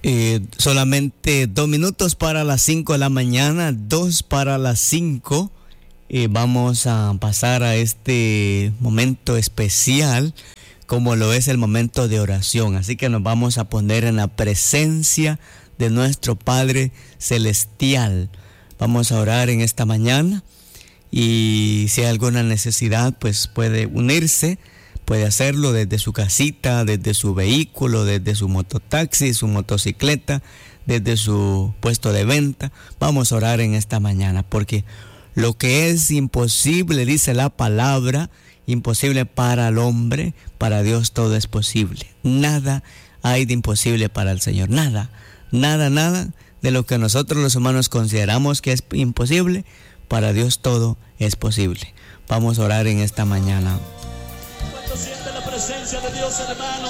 Solamente 2 minutos para las 5 de la mañana, 2 para las 5. Vamos a pasar a este momento especial, como lo es el momento de oración. Así que nos vamos a poner en la presencia de nuestro Padre Celestial. Vamos a orar en esta mañana y si hay alguna necesidad, pues puede unirse. Puede hacerlo desde su casita, desde su vehículo, desde su mototaxi, su motocicleta, desde su puesto de venta. Vamos a orar en esta mañana porque lo que es imposible, dice la palabra, imposible para el hombre, para Dios todo es posible. Nada hay de imposible para el Señor. Nada, nada, nada de lo que nosotros los humanos consideramos que es imposible, para Dios todo es posible. Vamos a orar en esta mañana. Siente la presencia de Dios, hermano.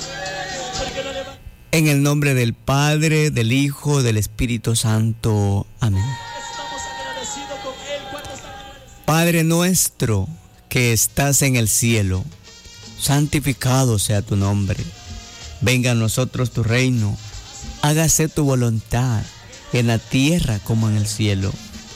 En el nombre del Padre, del Hijo, del Espíritu Santo. Amén. Estamos agradecidos con Él. Padre nuestro que estás en el cielo, santificado sea tu nombre. Venga a nosotros tu reino. Hágase tu voluntad en la tierra como en el cielo.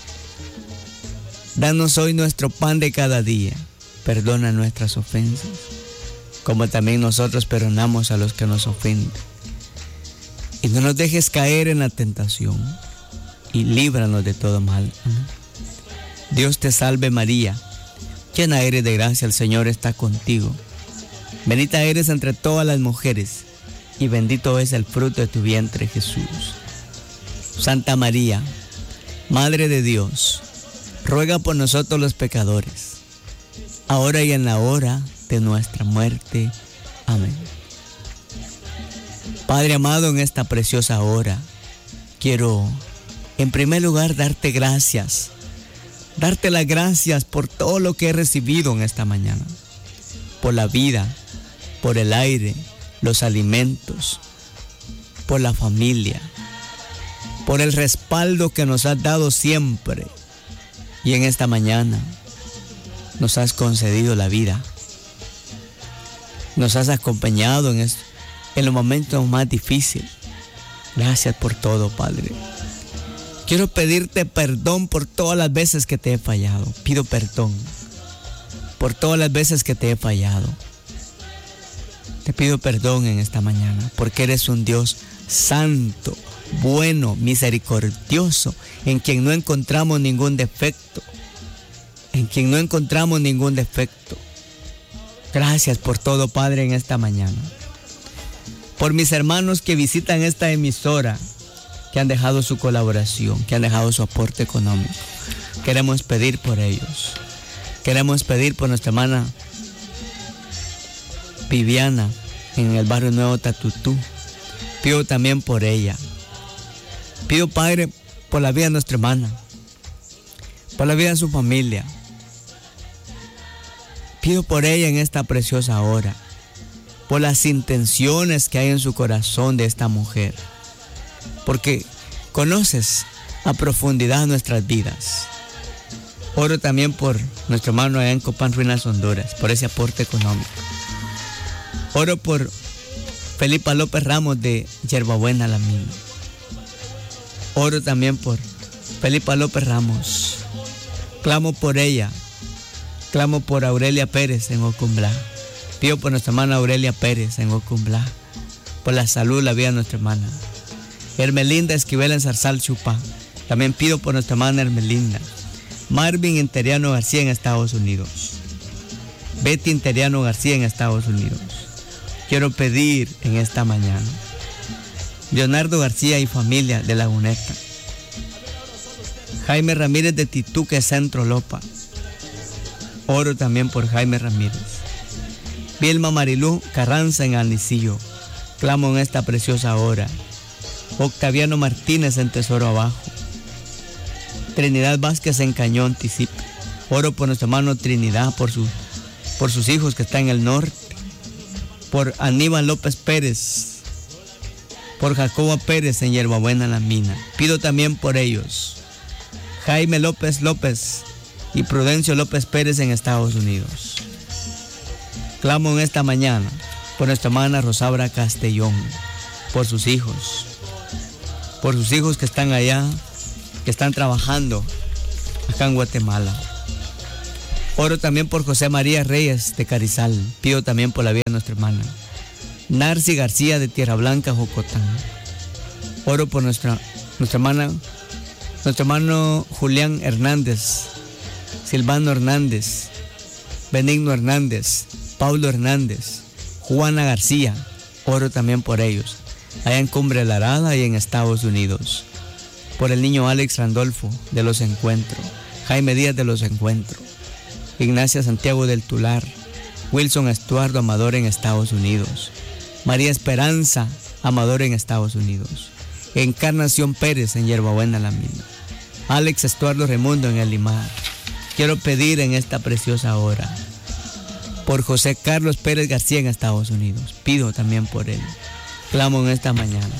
Danos hoy nuestro pan de cada día. Perdona nuestras ofensas, como también nosotros perdonamos a los que nos ofenden. Y no nos dejes caer en la tentación, y líbranos de todo mal. Amén. Dios te salve María, llena eres de gracia, el Señor está contigo. Bendita eres entre todas las mujeres, y bendito es el fruto de tu vientre, Jesús. Santa María, Madre de Dios, ruega por nosotros los pecadores, ahora y en la hora de nuestra muerte. Amén. Padre amado, en esta preciosa hora, quiero en primer lugar darte gracias. Darte las gracias por todo lo que he recibido en esta mañana. Por la vida, por el aire, los alimentos, por la familia, por el respaldo que nos has dado siempre. Y en esta mañana nos has concedido la vida. Nos has acompañado en los momentos más difíciles. Gracias por todo, Padre. Quiero pedirte perdón por todas las veces que te he fallado. Pido perdón por todas las veces que te he fallado. Te pido perdón en esta mañana porque eres un Dios santo, bueno, misericordioso, en quien no encontramos ningún defecto. En quien no encontramos ningún defecto. Gracias por todo, Padre, en esta mañana. Por mis hermanos que visitan esta emisora, que han dejado su colaboración, que han dejado su aporte económico. Queremos pedir por ellos. Queremos pedir por nuestra hermana Viviana en el barrio Nuevo Tatutú. Pido también por ella. Pido, Padre, por la vida de nuestra hermana, por la vida de su familia. Pido por ella en esta preciosa hora, por las intenciones que hay en su corazón de esta mujer, porque conoces a profundidad nuestras vidas. Oro también por nuestro hermano allá en Copán, Ruinas, Honduras, por ese aporte económico. Oro por Felipa López Ramos de Yerbabuena, La Mina. Oro también por Felipa López Ramos. Clamo por ella. Clamo por Aurelia Pérez en Ocumblá. Pido por nuestra hermana Aurelia Pérez en Ocumblá. Por la salud, la vida de nuestra hermana. Hermelinda Esquivel en Zarzal, Chupá. También pido por nuestra hermana Hermelinda. Marvin Interiano García en Estados Unidos. Betty Interiano García en Estados Unidos. Quiero pedir en esta mañana. Leonardo García y familia de Laguneta. Jaime Ramírez de Tituque, Centro Lopa. Oro también por Jaime Ramírez. Vilma Marilú Carranza en Anicillo. Clamo en esta preciosa hora. Octaviano Martínez en Tesoro Abajo. Trinidad Vázquez en Cañón, Tizip. Oro por nuestra hermano Trinidad, por sus hijos que están en el norte. Por Aníbal López Pérez. Por Jacoba Pérez en Yerbabuena, La Mina. Pido también por ellos. Jaime López y Prudencio López Pérez en Estados Unidos. Clamo en esta mañana por nuestra hermana Rosabra Castellón, por sus hijos. por sus hijos que están allá, que están trabajando acá en Guatemala. Oro también por José María Reyes de Carizal. Pido también por la vida de nuestra hermana Narci García de Tierra Blanca, Jocotán. Oro por nuestro hermano Julián Hernández, Silvano Hernández, Benigno Hernández, Paulo Hernández, Juana García. Oro también por ellos, allá en Cumbre de la Arada y en Estados Unidos. Por el niño Alex Randolfo de Los Encuentros, Jaime Díaz de Los Encuentros, Ignacia Santiago del Tular, Wilson Estuardo Amador en Estados Unidos, María Esperanza Amador en Estados Unidos, Encarnación Pérez en Hierbabuena La Mina, Alex Estuardo Raimundo en El Limar. Quiero pedir en esta preciosa hora por José Carlos Pérez García en Estados Unidos. Pido también por él. Clamo en esta mañana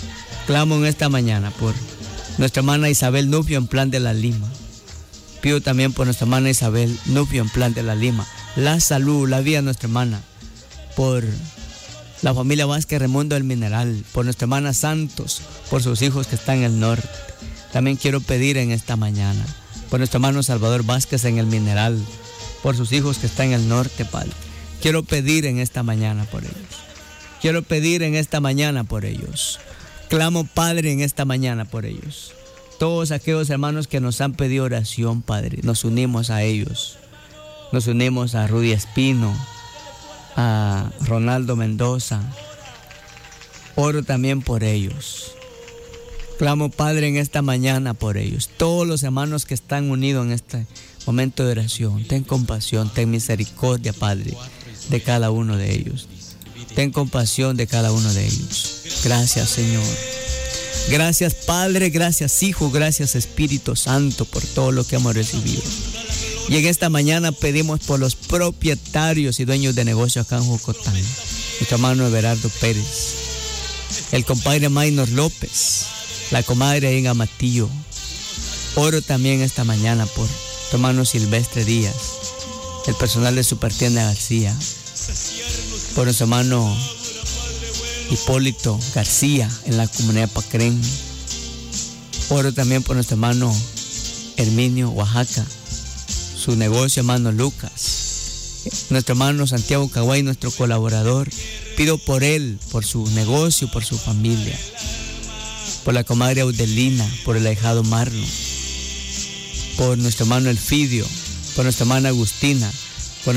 por nuestra hermana Isabel Nufio en Plan de la Lima. Pido también por nuestra hermana Isabel Nufio en Plan de la Lima, la salud, la vida de nuestra hermana. Por la familia Vázquez Raimundo del Mineral, por nuestra hermana Santos, por sus hijos que están en el norte. También quiero pedir en esta mañana por nuestro hermano Salvador Vázquez en el Mineral, por sus hijos que están en el norte, Padre. Quiero pedir en esta mañana por ellos. Quiero pedir en esta mañana por ellos. Clamo, Padre, en esta mañana por ellos. Todos aquellos hermanos que nos han pedido oración, Padre, nos unimos a ellos. Nos unimos a Rudy Espino, a Ronaldo Mendoza. Oro también por ellos. Clamo, Padre, en esta mañana por ellos. Todos los hermanos que están unidos en este momento de oración, ten compasión, ten misericordia, Padre, de cada uno de ellos. Ten compasión de cada uno de ellos. Gracias, Señor. Gracias, Padre, gracias, Hijo, gracias, Espíritu Santo, por todo lo que hemos recibido. Y en esta mañana pedimos por los propietarios y dueños de negocios acá en Jocotán. Nuestro hermano Everardo Pérez, el compadre Maynor López, la comadre en Amatillo. Oro también esta mañana por tu hermano Silvestre Díaz, el personal de Supertienda García, por nuestro hermano Hipólito García en la comunidad Pacrén. Oro también por nuestro hermano Herminio Oaxaca, su negocio, hermano Lucas, nuestro hermano Santiago Caguay, nuestro colaborador. Pido por él, por su negocio, por su familia, por la comadre Audelina, por el ahijado Marlon, por nuestro hermano Elfidio, por nuestra hermana Agustina, por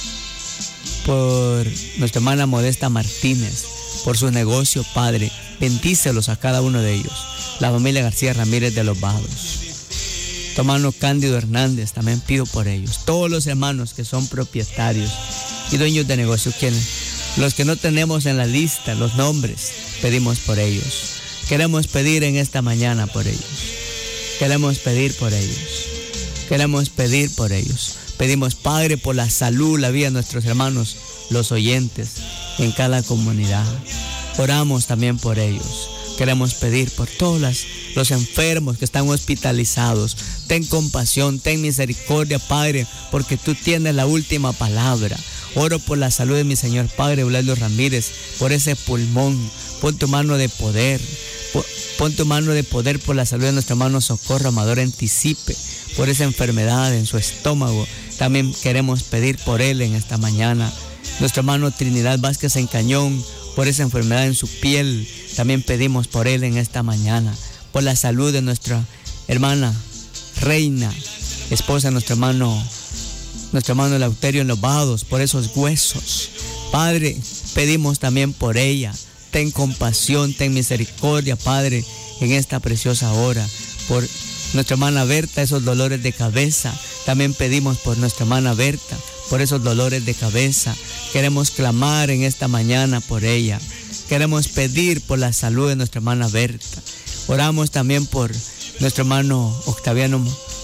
nuestra hermana Modesta Martínez, por su negocio, Padre. Bendícelos a cada uno de ellos. La familia García Ramírez de los Vados, tu hermano Cándido Hernández, también pido por ellos. Todos los hermanos que son propietarios y dueños de negocios, los que no tenemos en la lista los nombres, pedimos por ellos. Queremos pedir en esta mañana por ellos. Queremos pedir por ellos. Queremos pedir por ellos. Pedimos, Padre, por la salud, la vida de nuestros hermanos, los oyentes en cada comunidad. Oramos también por ellos. Queremos pedir por todos los enfermos que están hospitalizados. Ten compasión, ten misericordia, Padre, porque tú tienes la última palabra. Oro por la salud de mi Señor Padre Eulalio Ramírez, por ese pulmón. Pon tu mano de poder. Pon tu mano de poder por la salud de nuestro hermano Socorro Amador en Tisipe, por esa enfermedad en su estómago. También queremos pedir por él en esta mañana. Nuestro hermano Trinidad Vázquez en Cañón, por esa enfermedad en su piel. También pedimos por él en esta mañana. Por la salud de nuestra hermana Reina, esposa de nuestro hermano Eleuterio en los Vados, por esos huesos. Padre, pedimos también por ella. Ten compasión, ten misericordia, Padre, en esta preciosa hora. Por nuestra hermana Berta, esos dolores de cabeza. También pedimos por nuestra hermana Berta, por esos dolores de cabeza. Queremos clamar en esta mañana por ella. Queremos pedir por la salud de nuestra hermana Berta. Oramos también por nuestro hermano Octaviano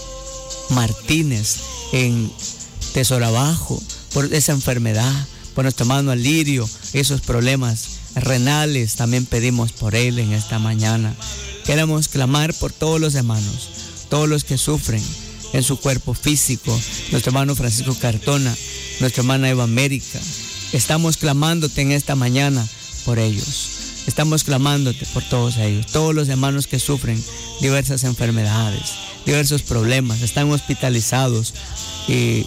Martínez en Tesorabajo, por esa enfermedad. Por nuestro hermano Alirio, esos problemas renales, también pedimos por él en esta mañana. Queremos clamar por todos los hermanos, todos los que sufren en su cuerpo físico. Nuestro hermano Francisco Cartona, nuestra hermana Eva América. Estamos clamándote en esta mañana por ellos. Estamos clamándote por todos ellos, todos los hermanos que sufren diversas enfermedades, diversos problemas, están hospitalizados y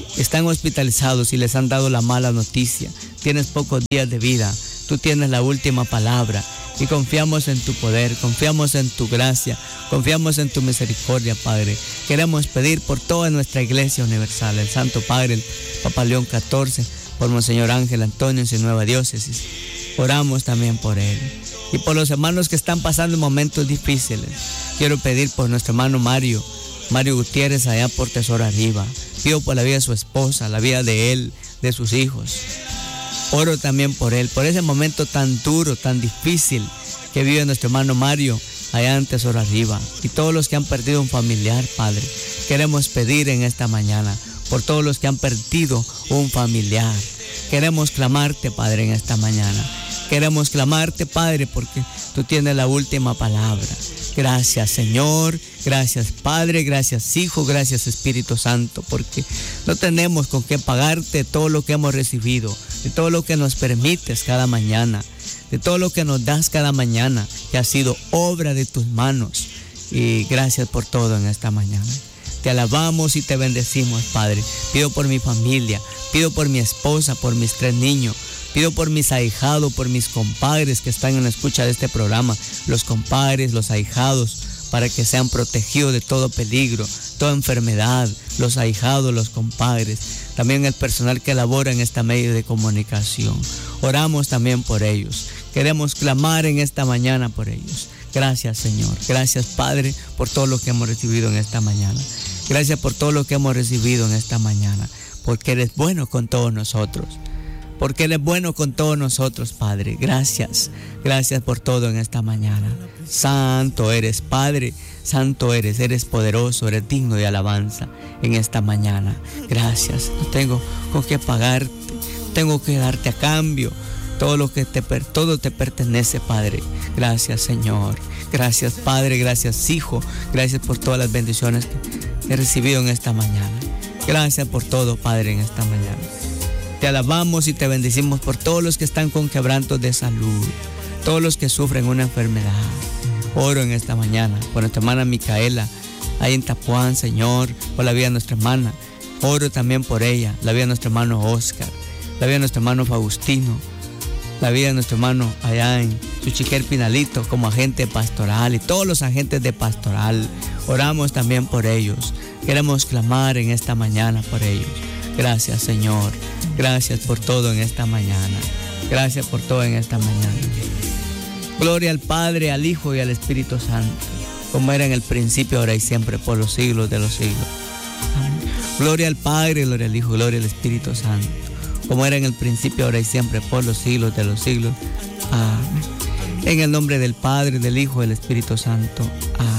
les han dado la mala noticia. Tienes pocos días de vida, tú tienes la última palabra y confiamos en tu poder, confiamos en tu gracia, confiamos en tu misericordia, Padre. Queremos pedir por toda nuestra Iglesia Universal, el Santo Padre, el Papa León XIV, por Monseñor Ángel Antonio en su nueva diócesis. Oramos también por él y por los hermanos que están pasando momentos difíciles. Quiero pedir por nuestro hermano Mario Gutiérrez allá por Tesoro Arriba. Pido por la vida de su esposa, la vida de él, de sus hijos. Oro también por él, por ese momento tan duro, tan difícil que vive nuestro hermano Mario allá en Tesoro Arriba. Y todos los que han perdido un familiar, Padre, queremos pedir en esta mañana por todos los que han perdido un familiar. Queremos clamarte, Padre, en esta mañana. Queremos clamarte, Padre, porque tú tienes la última palabra. Gracias, Señor. Gracias, Padre. Gracias, Hijo. Gracias, Espíritu Santo, porque no tenemos con qué pagarte todo lo que hemos recibido, de todo lo que nos permites cada mañana, de todo lo que nos das cada mañana, que ha sido obra de tus manos. Y gracias por todo en esta mañana. Te alabamos y te bendecimos, Padre. Pido por mi familia, pido por mi esposa, por mis 3 niños. Pido por mis ahijados, por mis compadres que están en la escucha de este programa, los compadres, los ahijados, para que sean protegidos de todo peligro, toda enfermedad, los ahijados, los compadres, también el personal que labora en este medio de comunicación. Oramos también por ellos. Queremos clamar en esta mañana por ellos. Gracias, Señor. Gracias, Padre, por todo lo que hemos recibido en esta mañana. Gracias por todo lo que hemos recibido en esta mañana, porque eres bueno con todos nosotros. Porque Él es bueno con todos nosotros, Padre. Gracias, gracias por todo en esta mañana. Santo eres, Padre, santo eres poderoso, eres digno de alabanza en esta mañana. Gracias, no tengo con qué pagarte, tengo que darte a cambio. Todo te pertenece, Padre. Gracias, Señor. Gracias, Padre, gracias, Hijo. Gracias por todas las bendiciones que he recibido en esta mañana. Gracias por todo, Padre, en esta mañana. Te alabamos y te bendecimos por todos los que están con quebrantos de salud, todos los que sufren una enfermedad. Oro en esta mañana por nuestra hermana Micaela, ahí en Tapuán, Señor, por la vida de nuestra hermana. Oro también por ella, la vida de nuestro hermano Oscar, la vida de nuestro hermano Faustino, la vida de nuestro hermano allá en Suchiquer Pinalito como agente pastoral y todos los agentes de pastoral. Oramos también por ellos. Queremos clamar en esta mañana por ellos. Gracias, Señor. Gracias por todo en esta mañana. Gracias por todo en esta mañana. Gloria al Padre, al Hijo y al Espíritu Santo, como era en el principio, ahora y siempre, por los siglos de los siglos. Amén. Gloria al Padre, gloria al Hijo, gloria al Espíritu Santo, como era en el principio, ahora y siempre, por los siglos de los siglos. Amén. En el nombre del Padre, del Hijo y del Espíritu Santo. Amén.